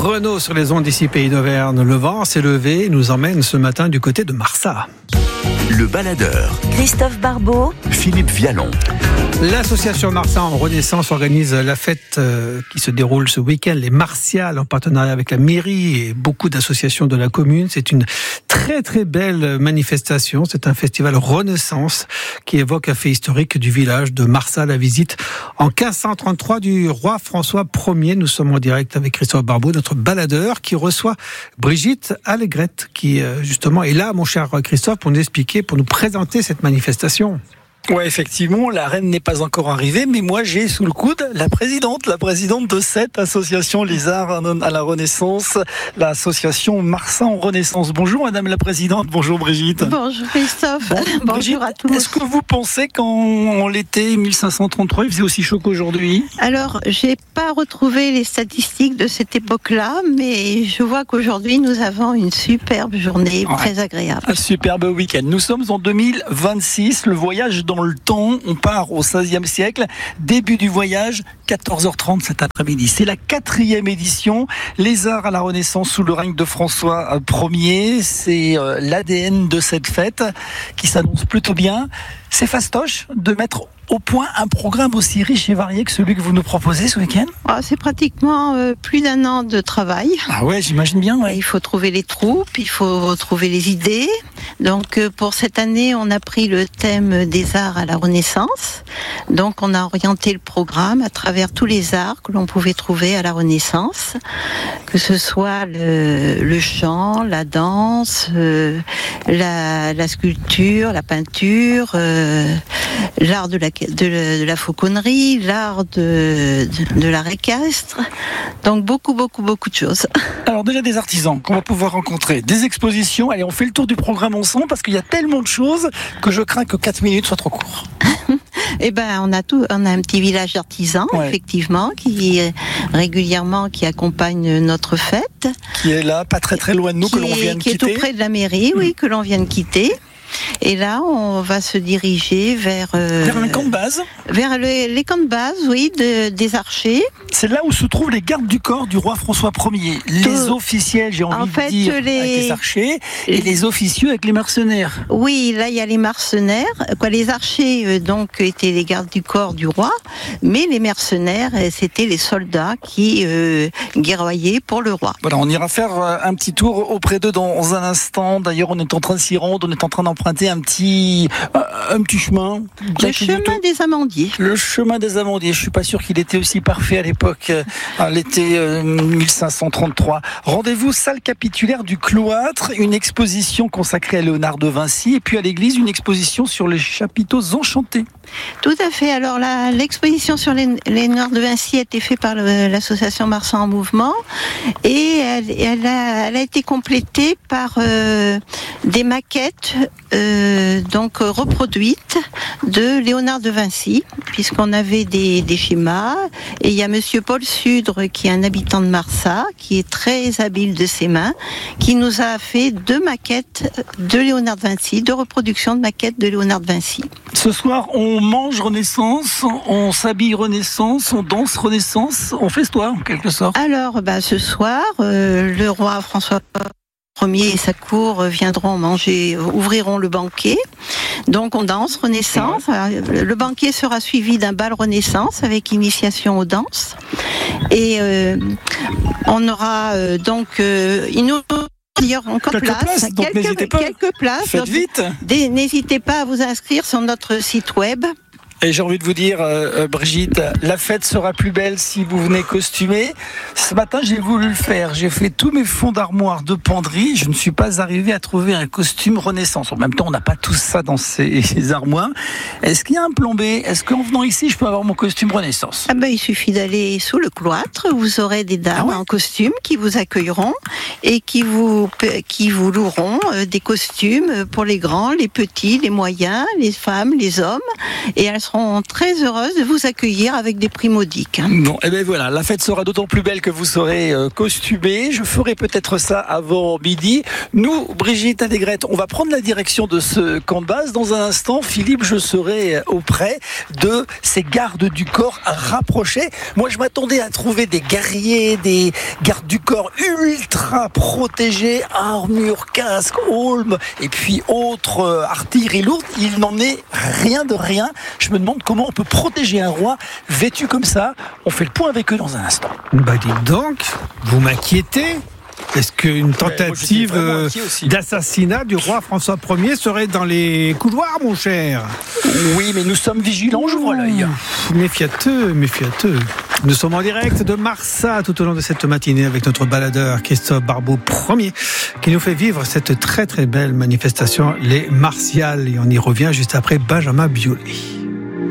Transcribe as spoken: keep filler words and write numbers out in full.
Renaud sur les ondes d'ici Pays d'Auvergne. Le vent s'est levé et nous emmène ce matin du côté de Marsat. Le baladeur. Christophe Barbeau. Philippe Vialon. L'association Marsat en Renaissance organise la fête euh, qui se déroule ce week-end, les Martiales, en partenariat avec la mairie et beaucoup d'associations de la commune. C'est une très très belle manifestation. C'est un festival Renaissance qui évoque un fait historique du village de Marsat, la visite en quinze cent trente-trois du roi François Ier. Nous sommes en direct avec Christophe Barbeau, notre baladeur, qui reçoit Brigitte Allégrette, qui euh, justement est là, mon cher Christophe, pour nous expliquer, pour nous présenter cette manifestation. Ouais, effectivement, la reine n'est pas encore arrivée, mais moi j'ai sous le coude la présidente, la présidente de cette association Les Arts à la Renaissance, l'association Marsat en Renaissance. Bonjour Madame la présidente, bonjour Brigitte. Bonjour Christophe, bon, bonjour Brigitte, à tous. Est-ce que vous pensez qu'en l'été mille cinq cent trente-trois, il faisait aussi chaud qu'aujourd'hui ? Alors, j'ai pas retrouvé les statistiques de cette époque-là, mais je vois qu'aujourd'hui nous avons une superbe journée, ouais. Très agréable. Un superbe week-end. Nous sommes en deux mille vingt-six, le voyage dans le temps, on part au seizième siècle, début du voyage, quatorze heures trente cet après-midi. C'est la quatrième édition, les Arts à la Renaissance sous le règne de François Ier. C'est euh, l'A D N de cette fête qui s'annonce plutôt bien. C'est fastoche de mettre au point un programme aussi riche et varié que celui que vous nous proposez ce week-end ? Ah, c'est pratiquement euh, plus d'un an de travail. Ah ouais, j'imagine bien. Ouais. Il faut trouver les troupes, il faut trouver les idées. Donc euh, pour cette année, on a pris le thème des arts à la Renaissance. Donc on a orienté le programme à travers tous les arts que l'on pouvait trouver à la Renaissance, que ce soit le, le chant, la danse, euh, la, la sculpture, la peinture, euh, l'art de la De, de la fauconnerie, l'art de, de, de l'art équestre, donc beaucoup, beaucoup, beaucoup de choses. Alors déjà des artisans qu'on va pouvoir rencontrer, des expositions, allez on fait le tour du programme ensemble parce qu'il y a tellement de choses que je crains que quatre minutes soient trop court. Eh ben, on a tout, on a un petit village d'artisans, ouais. Effectivement, qui régulièrement qui accompagne notre fête. Qui est là, pas très très loin de nous, qui que l'on vient de qui quitter. Qui est tout près de la mairie, oui, mmh. que l'on vient de quitter. Et là, on va se diriger vers... Euh, vers un camp de base ? Vers le, les camps de base, oui, de, des archers. C'est là où se trouvent les gardes du corps du roi François Ier. Les Tout, officiels, j'ai envie en fait, de dire, les, avec les archers, et les officieux avec les mercenaires. Oui, là, il y a les mercenaires. Quoi, les archers, euh, donc, étaient les gardes du corps du roi, mais les mercenaires, c'était les soldats qui euh, guerroyaient pour le roi. Voilà, on ira faire un petit tour auprès d'eux dans un instant. D'ailleurs, on est en train de s'y rendre, on est en train d'emprunter un petit, un petit chemin. Le chemin des Amandiers. Le chemin des Amandiers. Je suis pas sûr qu'il était aussi parfait à l'époque, à l'été mille cinq cent trente-trois. Rendez-vous salle capitulaire du Cloître, une exposition consacrée à Léonard de Vinci, et puis à l'église, une exposition sur les chapiteaux enchantés. Tout à fait. Alors la, l'exposition sur les, Léonard de Vinci a été faite par le, l'association Marsat en Mouvement, et elle, elle, a, elle a été complétée par euh, des maquettes euh, donc reproduites de Léonard de Vinci, puisqu'on avait des, des schémas. Et il y a Monsieur Paul Sudre, qui est un habitant de Marsat, qui est très habile de ses mains, qui nous a fait deux maquettes de Léonard de Vinci, deux reproductions de maquettes de Léonard de Vinci. Ce soir, on mange Renaissance, on s'habille Renaissance, on danse Renaissance, on festoie en quelque sorte. Alors, bah, ce soir, euh, le roi François Ier et sa cour viendront manger, ouvriront le banquet. Donc on danse Renaissance. Le banquet sera suivi d'un bal Renaissance avec initiation aux danses. Et euh, on aura euh, donc euh, il nous D'ailleurs, encore quelques place, places, donc quelques, n'hésitez pas. quelques places. Faites donc, vite. Des, n'hésitez pas à vous inscrire sur notre site web. Et j'ai envie de vous dire, euh, Brigitte, la fête sera plus belle si vous venez costumé. Ce matin, j'ai voulu le faire. J'ai fait tous mes fonds d'armoire de penderie. Je ne suis pas arrivé à trouver un costume Renaissance. En même temps, on n'a pas tout ça dans ces, ces armoires. Est-ce qu'il y a un plan B ? Est-ce qu'en venant ici, je peux avoir mon costume Renaissance ? Ah ben, il suffit d'aller sous le cloître. Vous aurez des dames ah ouais en costume qui vous accueilleront et qui vous, qui vous loueront des costumes pour les grands, les petits, les moyens, les femmes, les hommes. Et elles seront seront très heureuses de vous accueillir avec des prix modiques. Bon, et bien voilà, la fête sera d'autant plus belle que vous serez euh, costumés. Je ferai peut-être ça avant midi. Nous, Brigitte Allègrette, on va prendre la direction de ce camp de base. Dans un instant, Philippe, je serai auprès de ces gardes du corps rapprochés. Moi, je m'attendais à trouver des guerriers, des gardes du corps ultra protégés, armure, casque, aulme, et puis autres euh, artilleries lourdes. Il n'en est rien de rien. Je me demande comment on peut protéger un roi vêtu comme ça. On fait le point avec eux dans un instant. Bah dites donc, vous m'inquiétez. Est-ce qu'une tentative ouais, d'assassinat du roi François Ier serait dans les couloirs, mon cher? Oui, mais nous sommes vigilants, j'ouvre l'œil. Méfiateux, méfiateux. Nous sommes en direct de Marsa tout au long de cette matinée avec notre baladeur Christophe Barbeau Ier qui nous fait vivre cette très très belle manifestation, les Martiales. Et on y revient juste après Benjamin Biolay.